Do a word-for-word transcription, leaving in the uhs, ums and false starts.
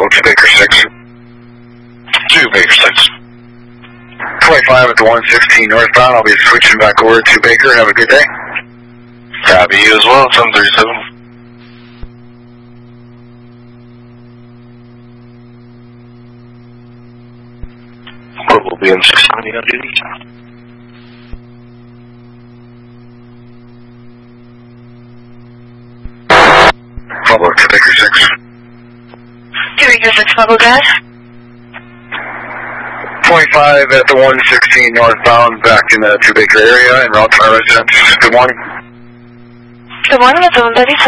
to Baker six. two Baker six. twenty-five at the one sixteen northbound. I'll be switching back over to Baker. Have a good day. Copy you as well, seven thirty-seven. We'll be in six seventy on duty. Public to Baker six. two Baker six, Public Gas. twenty-five at the one sixteen northbound, back in the two Baker area, en route to my residence. Good morning. Good morning, it's seven thirty-seven.